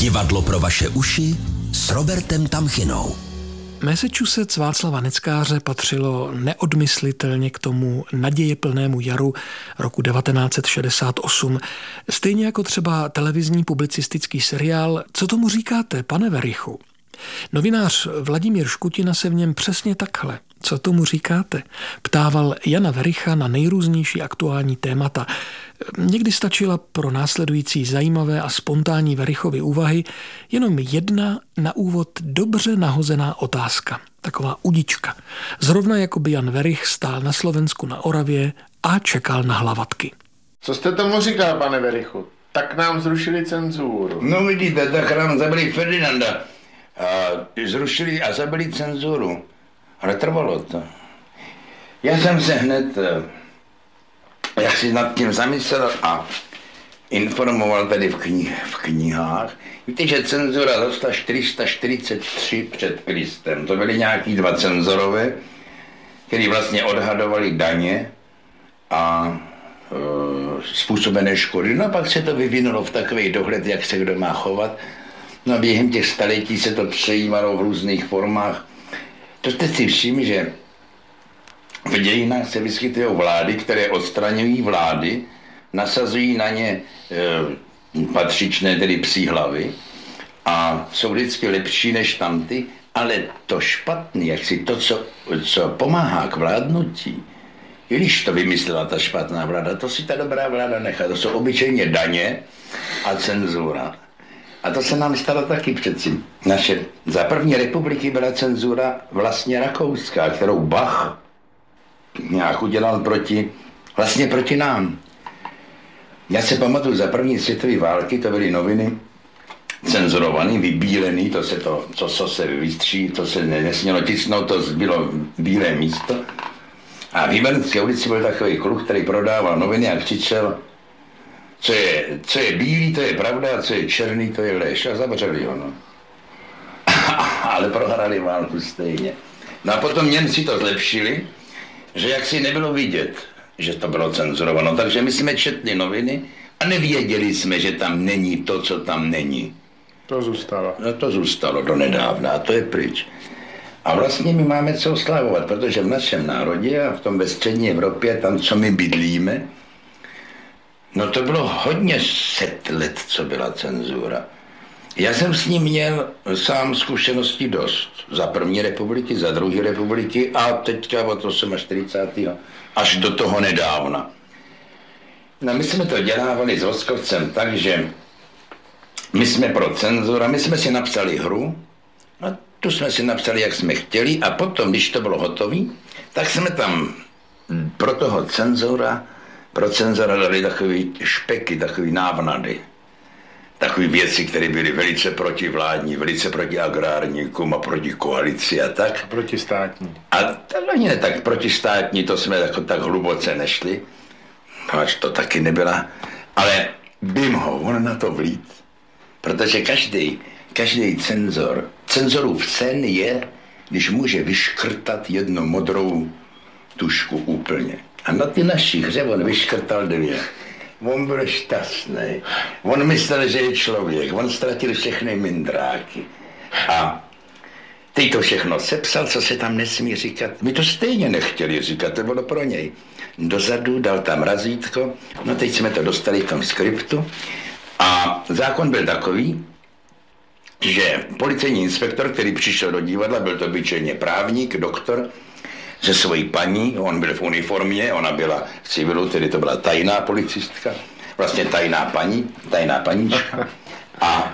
Divadlo pro vaše uši s Robertem Tamchinou. Massachusetts Václava Neckáře patřilo neodmyslitelně k tomu nadějeplnému jaru roku 1968. Stejně jako třeba televizní publicistický seriál Co tomu říkáte, pane Werichu? Novinář Vladimír Škutina se v něm přesně takhle, co tomu říkáte, ptával Jana Wericha na nejrůznější aktuální témata. Někdy stačila pro následující zajímavé a spontánní Werichovy úvahy jenom jedna na úvod dobře nahozená otázka, taková udička. Zrovna jako by Jan Werich stál na Slovensku na Oravě a čekal na hlavatky. Co jste tomu říkal, pane Werichu? Tak nám zrušili cenzuru. No vidíte, tak nám zabili Ferdinanda. Zrušili a zabili cenzuru. Ale trvalo to. Já jsem se hned jak si nad tím zamyslel a informoval tady v knihách. Víte, že cenzura dostala 443 před Kristem. To byly nějaký dva cenzorové, kteří vlastně odhadovali daně a způsobené škody. No a pak se to vyvinulo v takový dohled, jak se kdo má chovat. No a během těch staletí se to přejímalo v různých formách. To jste si všimli, že v dějinách se vyskytují vlády, které odstraňují vlády, nasazují na ně patřičné, tedy psí hlavy a jsou vždycky lepší než tamty, ale to špatný, jak si to, co pomáhá k vládnutí, i když to vymyslela ta špatná vláda, to si ta dobrá vláda nechá. To jsou obyčejně daně a cenzura. A to se nám stalo taky přeci. Za první republiky byla cenzura vlastně rakouská, kterou Bach nějak udělal proti nám. Já se pamatuju, za první světové války to byly noviny cenzurovaný, vybílený, to se vystří, to se nesmělo tisknout, to bylo bílé místo. A v Jibernské ulici byl takový kluk, který prodával noviny a křičel, co je bílý, to je pravda, a co je černý, to je lež. A zavřeli ho, no. Ale prohrali válku stejně. No a potom Němci to zlepšili, že jaksi nebylo vidět, že to bylo cenzurováno. Takže my jsme četli noviny a nevěděli jsme, že tam není to, co tam není. To zůstalo. No to zůstalo do nedávna a to je pryč. A vlastně my máme co oslavovat, protože v našem národě a v tom ve střední Evropě, tam, co my bydlíme, no to bylo hodně set let, co byla cenzura. Já jsem s ním měl sám zkušenosti dost. Za první republiky, za druhé republiky a teďka od 48. až do toho nedávna. No my jsme to dělávali s Voskovcem tak, že my jsme pro cenzura, my jsme si napsali hru, no tu jsme si napsali, jak jsme chtěli a potom, když to bylo hotové, tak jsme tam pro toho cenzura dali takový špeky, takový návnady. Takové věci, které byly velice protivládní, velice proti agrárníkům a proti koalici a tak. Protistátní. A to ani ne tak protistátní, to jsme tak hluboce nešli. Až to taky nebyla. Ale bym ho, on na to vlít. Protože každý cenzorův sen je, když může vyškrtat jednu modrou tušku úplně. A na ty naší hře on vyškrtal 2. On byl šťastný. On myslel, že je člověk. On ztratil všechny mindráky. A teď to všechno sepsal, co se tam nesmí říkat. My to stejně nechtěli říkat, to bylo pro něj. Dozadu dal tam razítko, no teď jsme to dostali v tom skriptu. A zákon byl takový, že policejní inspektor, který přišel do divadla, byl to obyčejně právník, doktor, se svojí paní, on byl v uniformě, ona byla v civilu, tedy to byla tajná policistka, vlastně tajná paníčka. A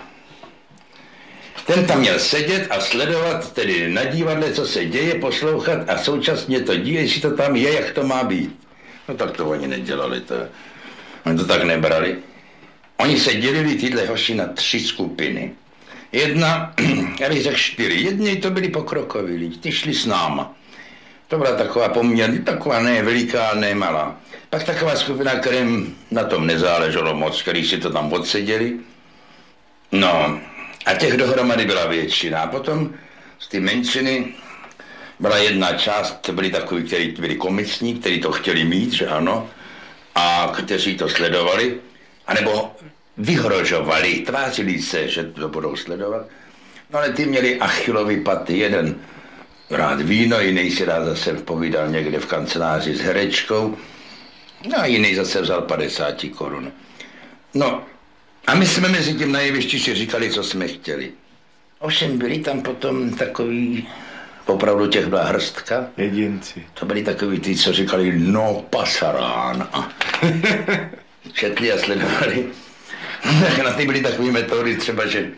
ten tam měl sedět a sledovat tedy na divadle, co se děje, poslouchat a současně to díje, jestli to tam je, jak to má být. No tak to oni nedělali, oni to tak nebrali. Oni se dělili tyhle hoši na 3 skupiny. Jedna, já bych řekl 4, jedni to byli pokrokoví lidi, ty šli s náma. To byla taková poměrně, taková ne veliká, ne malá. Pak taková skupina, kterým na tom nezáleželo moc, který si to tam odseděli. No, a těch dohromady byla většina. A potom z ty menšiny byla jedna část, to byli takoví, kteří byli komiční, kteří to chtěli mít, že ano, a kteří to sledovali. A nebo vyhrožovali, tvářili se, že to budou sledovat. No ale ty měli Achillovy paty, jeden rád víno, jiný si rád zase povídal někde v kanceláři s herečkou, no a jiný zase vzal 50 korun. No a my jsme mezi tím na jevišti si říkali, co jsme chtěli. Ovšem byli tam potom takový, opravdu těch byla hrstka. Jedinci. To byli takový ty, co říkali, no pasarán. A četli a sledovali. Na ty byly takové metody třeba, že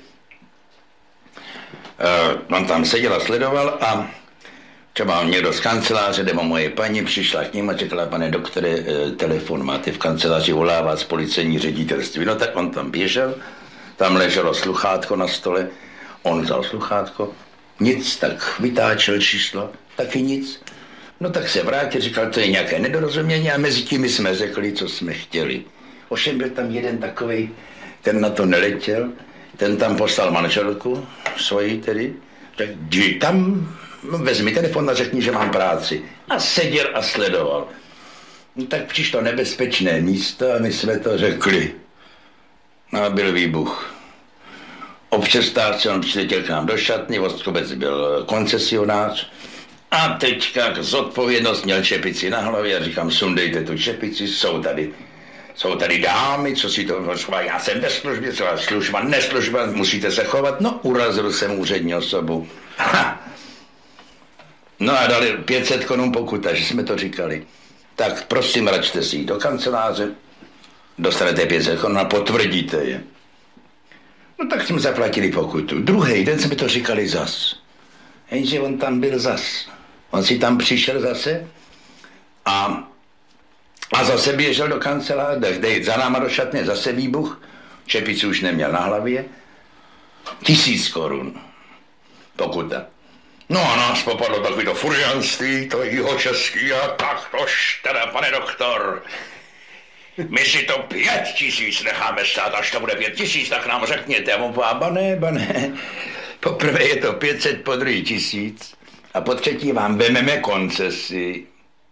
on tam seděl a sledoval a třeba někdo z kanceláře nebo moje paní přišla k ním a řekla, pane doktore, telefon máte v kanceláři, volává z policejní ředitelství. No tak on tam běžel, tam leželo sluchátko na stole, on vzal sluchátko, nic, tak vytáčel číslo, taky nic. No tak se vrátil, říkal, to je nějaké nedorozumění a mezi tím jsme řekli, co jsme chtěli. Ovšem byl tam jeden takovej, ten na to neletěl, ten tam poslal manželku svoji tedy, tak jdi tam, vezmi telefon a řekni, že mám práci. A seděl a sledoval. No tak přišlo nebezpečné místo a my jsme to řekli. No a byl výbuch. O přestávce on přiletěl k nám do šatny, Vostrobec byl koncesionář a teďka zodpovědnost měl čepici na hlavě a říkám, sundejte tu čepici, jsou tady dámy, co si to schválí, já jsem ve službě, co služba, neslužba, musíte se chovat, no urazil jsem úřední osobu. Ha. No a dali 500 korun pokuta, že jsme to říkali. Tak prosím, račte si jít do kanceláře, dostanete 500 korun a potvrdíte je. No tak jsme zaplatili pokutu. Druhý den jsme to říkali zas. Jenže on tam byl zas. On si tam přišel zase a zase běžel do kanceláře, za náma do šatny, zase výbuch, čepici už neměl na hlavě, 1000 korun pokuta. No a nás popadlo takovýto furianství, to jihočeský a tak tož teda, pane doktor, my si to 5000 necháme stát, až to bude 5000, tak nám řekněte. A on bane, poprvé je to 500, po druhý 1000 a po třetí vám vememe koncesi.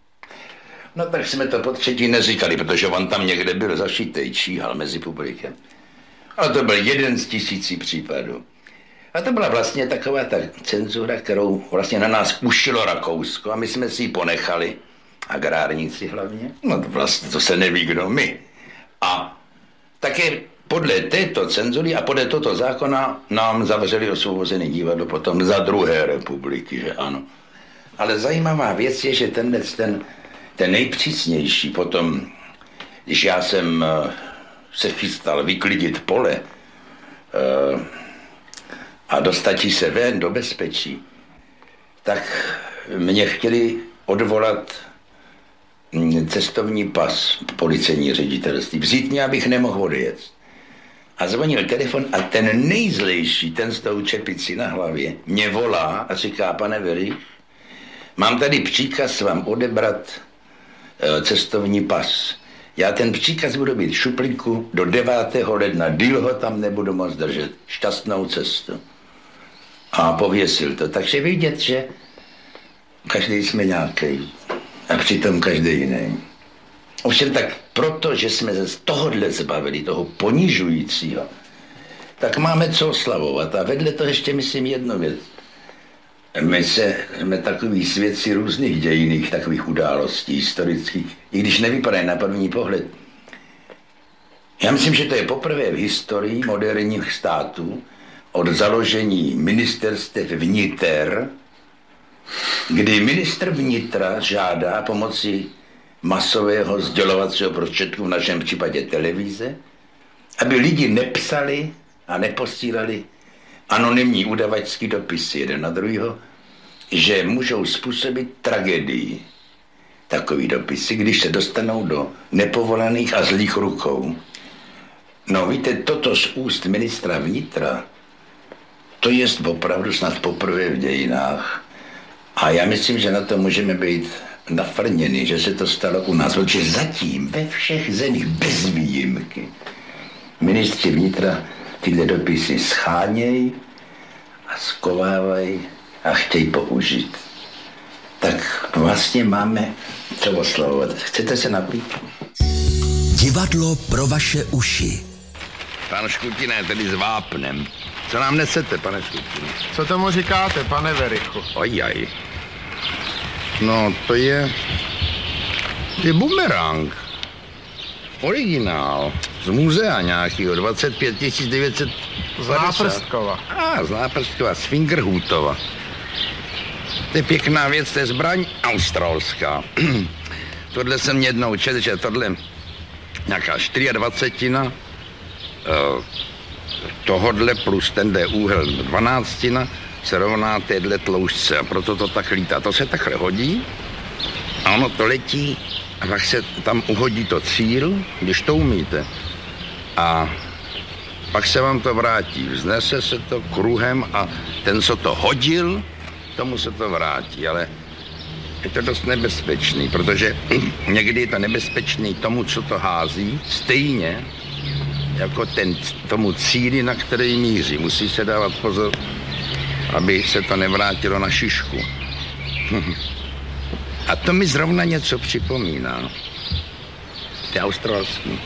No tak jsme to po třetí neříkali, protože on tam někde byl zašitej, číhal mezi publikem. Ale to byl jeden z 1000 případů. A to byla vlastně taková ta cenzura, kterou vlastně na nás ušilo Rakousko a my jsme si ji ponechali, agrárníci hlavně. No to vlastně to se neví, kdo my. A také podle této cenzury a podle tohoto zákona nám zavřeli Osvobozené divadlo potom za druhé republiky, že ano. Ale zajímavá věc je, že ten nejpřísnější potom, když já jsem se chystal vyklidit pole a dostat se ven do bezpečí, tak mě chtěli odvolat cestovní pas policejní ředitelství. Vzít mě, abych nemohl odjet. A zvonil telefon a ten nejzlejší, ten s tou čepicí na hlavě, mě volá a říká, pane Verich, mám tady příkaz vám odebrat cestovní pas. Já ten příkaz budu mít v šuplíku do 9. ledna. Díl ho tam nebudu moc držet. Šťastnou cestu. A pověsil to. Takže vidět, že každý jsme nějaký. A přitom každý jiný. Ovšem tak proto, že jsme se z tohohle zbavili, toho ponižujícího, tak máme co oslavovat. A vedle toho ještě myslím jednu věc. My jsme takový svědci různých dějinných takových událostí historických, i když nevypadají na první pohled. Já myslím, že to je poprvé v historii moderních států od založení ministerstev vniter, kdy ministr vnitra žádá pomocí masového sdělovacího prostředku, v našem případě televize, aby lidi nepsali a neposílali anonymní udavačský dopisy jeden na druhého, že můžou způsobit tragédii. Takový dopisy, když se dostanou do nepovolaných a zlých rukou. No víte, toto z úst ministra vnitra, to je opravdu snad poprvé v dějinách. A já myslím, že na to můžeme být nafrněni, že se to stalo u nás, protože zatím ve všech zemích bez výjimky ministři vnitra tyhle dopisy schánějí a skovávají a chtějí použít. Tak vlastně máme co oslavovat. Chcete se napít? Divadlo pro vaše uši. Pan Škutina je tedy s vápnem. Co nám nesete, pane Škutine? Co tomu říkáte, pane Verichu? Ojaj. No, to je bumerang. Originál. Z muzea nějakýho, 25 900. Z Náprstkova. Z Náprstkova, z Fingerhutova. To je pěkná věc, to je zbraň australská. Tohle jsem jednou četl, že tohle nějaká 24 tohodle plus tenhle úhel 12 se rovná téhle tloušťce a proto to tak lítá. To se takhle hodí a ono to letí a pak se tam uhodí to cíl, když to umíte. A pak se vám to vrátí. Vznese se to kruhem a ten, co to hodil, tomu se to vrátí, ale je to dost nebezpečný, protože někdy je to nebezpečný tomu, co to hází, stejně jako tomu cíli, na který míří. Musí se dávat pozor, aby se to nevrátilo na šišku. A to mi zrovna něco připomíná. To je australský.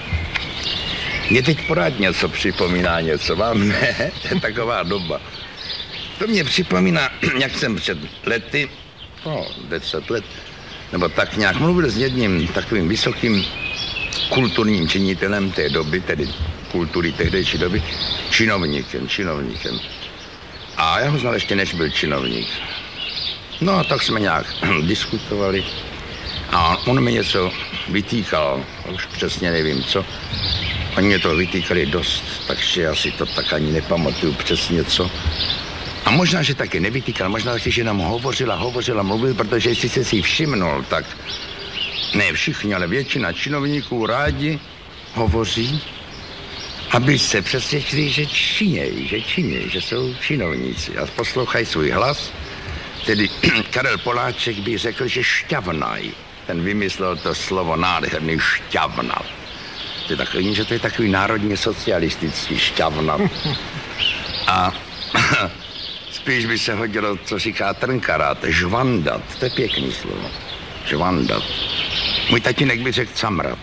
Mě teď pořád něco připomíná něco, vám ne? To je taková doba. To mě připomíná, jak jsem před lety, 10 let, nebo tak nějak mluvil s jedním takovým vysokým kulturním činitelem té doby, tedy kultury tehdejší doby, činovníkem. A já ho znal ještě, než byl činovník. No a tak jsme nějak diskutovali a on mi něco vytýkal, už přesně nevím co. Oni mě to vytýkali dost, takže já si to tak ani nepamatuju přesně co. A možná, že taky nevytýkal, možná taky, že nám hovořila, mluvil, protože jestli jste si všimnul, tak ne všichni, ale většina činovníků rádi hovoří, aby se přesvědčili, že činějí, že jsou činovníci a poslouchají svůj hlas. Tedy Karel Poláček by řekl, že šťavnaj. Ten vymyslel to slovo nádherný šťavnat. To je takový, že to je takový národně socialistický šťavnat. A spíš by se hodilo, co říká Trnkarát, žvandat. To je pěkný slovo. Žvandat. Můj tatínek by řekl camrat.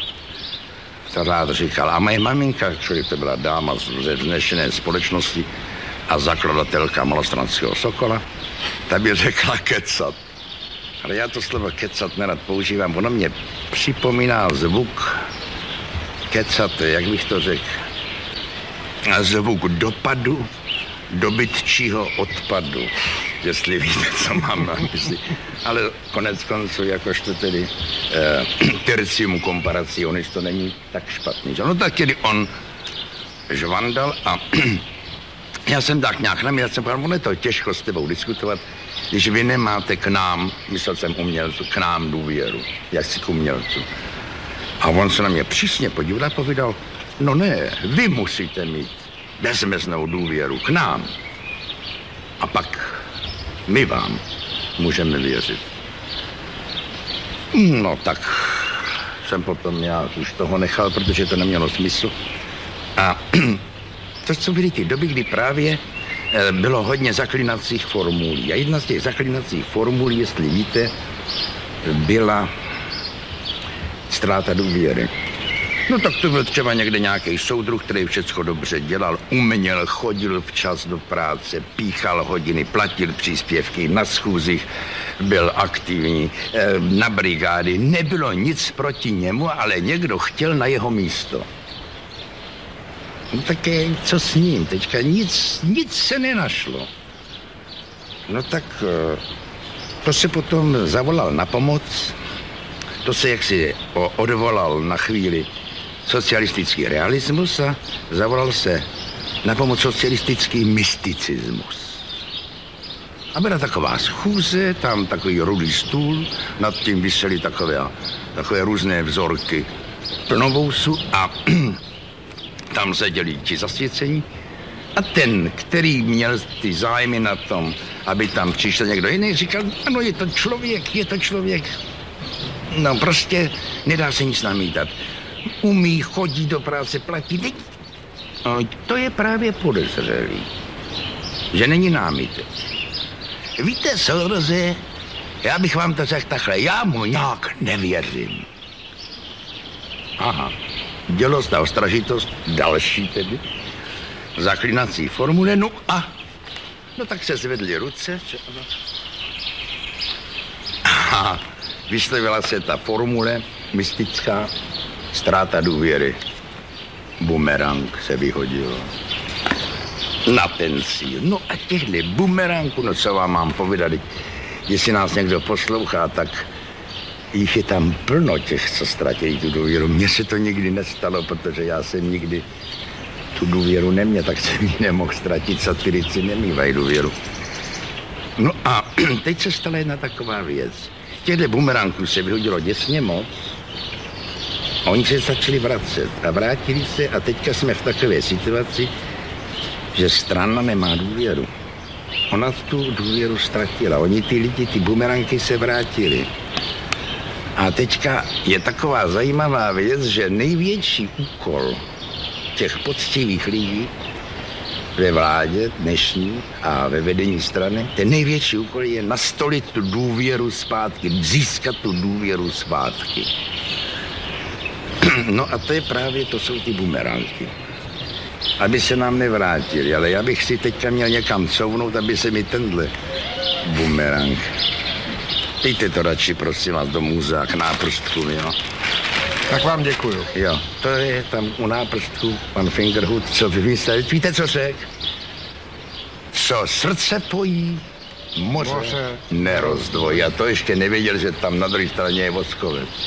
To rád říkal. A moje maminka, člověk to byla dáma ze dnešné společnosti a zakladatelka Malostranského Sokola, ta by řekla kecat. Ale já to slovo kecat nerad používám. Ono mě připomíná zvuk kecat, jak bych to řekl, zvuk dopadu dobytčího odpadu, jestli víte, co mám na mysli. Ale konec konců, jakožto tedy tercium comparationis, to není tak špatný. No tak tedy on žvandal a já jsem tak nějak já jsem říkal, ono je to těžko s tebou diskutovat, když vy nemáte k nám, myslel jsem umělců, k nám důvěru, jak si k umělců. A on se na mě přísně podíval a povídal, no ne, vy musíte mít bezmeznou důvěru k nám. A pak my vám můžeme věřit. No tak jsem potom nějak už toho nechal, protože to nemělo smysl. A to jsou byly ty doby, kdy právě bylo hodně zaklinacích formulí. A jedna z těch zaklinacích formulí, jestli víte, byla ztráta důvěry. No tak to byl třeba někde nějaký soudruh, který všechno dobře dělal, uměl, chodil včas do práce, píchal hodiny, platil příspěvky, na schůzích byl aktivní, na brigády. Nebylo nic proti němu, ale někdo chtěl na jeho místo. No tak co s ním? Teďka nic se nenašlo. No tak to se potom zavolal na pomoc, to se jaksi odvolal na chvíli socialistický realismus a zavolal se na pomoc socialistický mysticismus. A byla taková schůze, tam takový rudý stůl, nad tím visely takové různé vzorky plnovousu a tam seděli ti zasvěcení. A ten, který měl ty zájmy na tom, aby tam přišel někdo jiný, říkal, ano, je to člověk. No prostě nedá se nic namítat. Umí, chodí do práce, platí. No, to je právě podezřelý, že není námitek. Víte, soudruzi, já bych vám to řekl takhle, já mu nějak nevěřím. Aha, dělost a ostražitost, další tedy, zaklinací formule, no tak se zvedly ruce, a vyslovila se ta formule mystická, ztráta důvěry. Bumerang se vyhodil na ten cíl. No a těchhle bumerangů, no co vám mám povědat, jestli nás někdo poslouchá, tak jich je tam plno těch, co ztratí tu důvěru. Mně se to nikdy nestalo, protože já jsem nikdy tu důvěru neměl, tak jsem ji nemohl ztratit, satirici nemývají důvěru. No a teď se stala jedna taková věc. Těchto bumerangů se vyhodilo děsně moc a oni se začali vracet a vrátili se a teďka jsme v takové situaci, že strana nemá důvěru. Ona tu důvěru ztratila. Oni ty lidi, ty bumeranky se vrátili. A teďka je taková zajímavá věc, že největší úkol těch poctivých lidí ve vládě dnešní a ve vedení strany, ten největší úkol je nastolit tu důvěru zpátky, získat tu důvěru zpátky. No a to je právě, to jsou ty bumeránky. Aby se nám nevrátili, ale já bych si teďka měl někam couvnout, aby se mi tenhle bumerang. Dejte to radši, prosím vás, do muzea k náprstku, jo. Tak vám děkuju. Jo, to je tam u náprstku pan Fingerhut, co vymyslel. Víte, co řek? Co srdce pojí, moře nerozdvojí. A to ještě nevěděl, že tam na druhé straně je voskovec.